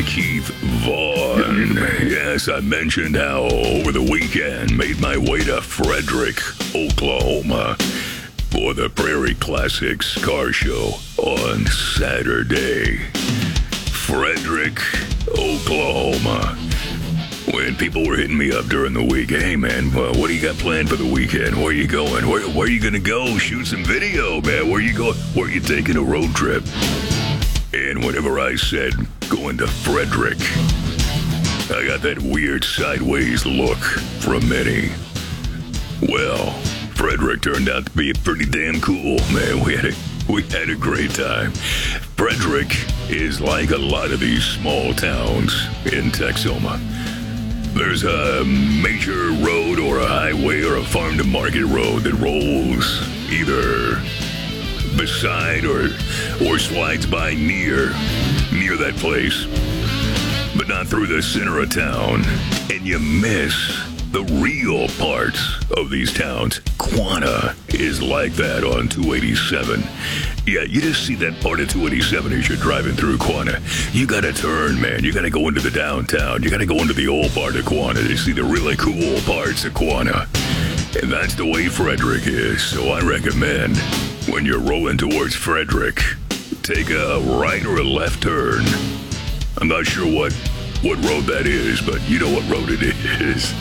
Keith Vaughn. Yes, I mentioned how over the weekend made my way to Frederick, Oklahoma for the Prairie Classics car show on Saturday. Frederick, Oklahoma. When people were hitting me up during the week, hey man, what do you got planned for the weekend? Where are you going? Where are you going to go? Shoot some video, man. Where are you going? Where are you taking a road trip? And whenever I said going to Frederick, I got that weird sideways look from many. Well, Frederick turned out to be pretty damn cool, man. We had a great time. Frederick is like a lot of these small towns in Texoma. There's a major road or a highway or a farm-to-market road that rolls either beside or slides by near that place, but not through the center of town. And you miss the real parts of these towns. Quanah is like that on 287. Yeah, you just see that part of 287 as you're driving through Quanah. You gotta turn, man. You gotta go into the downtown. You gotta go into the old part of Quanah to see the really cool parts of Quanah. And that's the way Frederick is. So I recommend when you're rolling towards Frederick, take a right or a left turn. I'm not sure what road that is, but you know what road it is.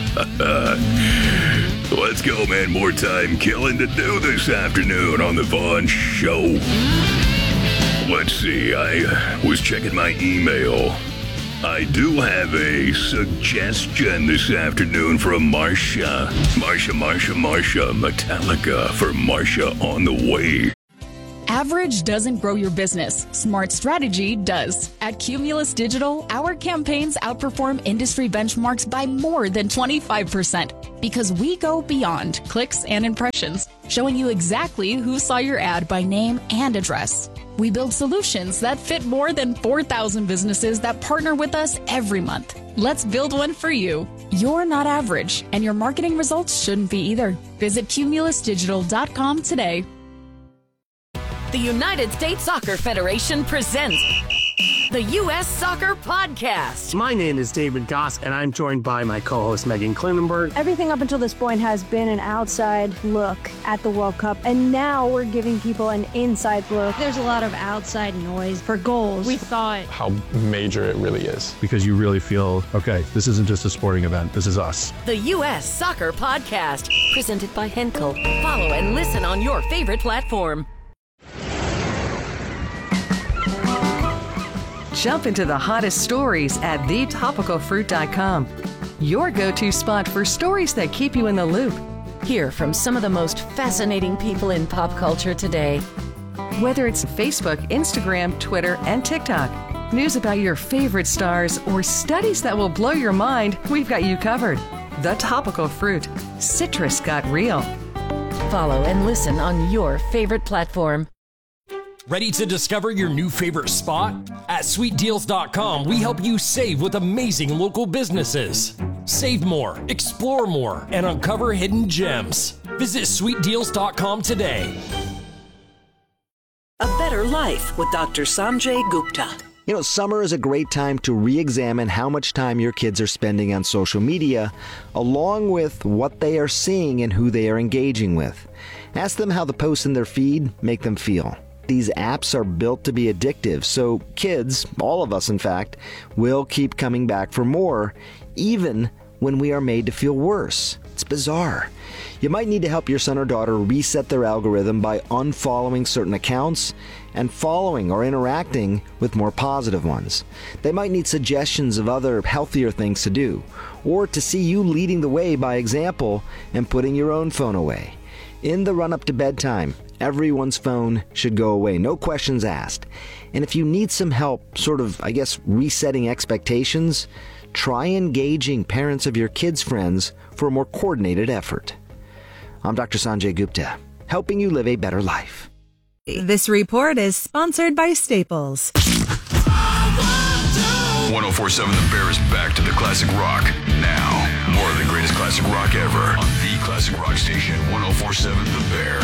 Let's go, man. More time killing to do this afternoon on the Vaughn Show. Let's see. I was checking my email. I do have a suggestion this afternoon from Marsha. Marsha, Metallica for Marsha on the way. Average doesn't grow your business. Smart strategy does. At Cumulus Digital, our campaigns outperform industry benchmarks by more than 25% because we go beyond clicks and impressions, showing you exactly who saw your ad by name and address. We build solutions that fit more than 4,000 businesses that partner with us every month. Let's build one for you. You're not average, and your marketing results shouldn't be either. Visit cumulusdigital.com today. The United States Soccer Federation presents the U.S. Soccer Podcast. My name is David Goss, and I'm joined by my co-host Megan Klinenberg. Everything up until this point has been an outside look at the World Cup, and now we're giving people an inside look. There's a lot of outside noise for goals. We thought how major it really is. Because you really feel, okay, this isn't just a sporting event, this is us. The U.S. Soccer Podcast, presented by Henkel. Follow and listen on your favorite platform. Jump into the hottest stories at thetopicalfruit.com. Your go-to spot for stories that keep you in the loop. Hear from some of the most fascinating people in pop culture today. Whether it's Facebook, Instagram, Twitter, and TikTok, news about your favorite stars, or studies that will blow your mind, we've got you covered. The Topical Fruit. Citrus got real. Follow and listen on your favorite platform. Ready to discover your new favorite spot? At sweetdeals.com, we help you save with amazing local businesses. Save more, explore more, and uncover hidden gems. Visit sweetdeals.com today. A Better Life with Dr. Sanjay Gupta. You know, summer is a great time to re-examine how much time your kids are spending on social media, along with what they are seeing and who they are engaging with. Ask them how the posts in their feed make them feel. These apps are built to be addictive, so kids, all of us in fact, will keep coming back for more, even when we are made to feel worse. It's bizarre. You might need to help your son or daughter reset their algorithm by unfollowing certain accounts and following or interacting with more positive ones. They might need suggestions of other healthier things to do, or to see you leading the way by example and putting your own phone away. In the run-up to bedtime, everyone's phone should go away, no questions asked. And if you need some help, resetting expectations, try engaging parents of your kids' friends for a more coordinated effort. I'm Dr. Sanjay Gupta, helping you live a better life. This report is sponsored by Staples. 1047 The Bear is back to the classic rock. Now, more of the greatest classic rock ever on the classic rock station, 1047 The Bear.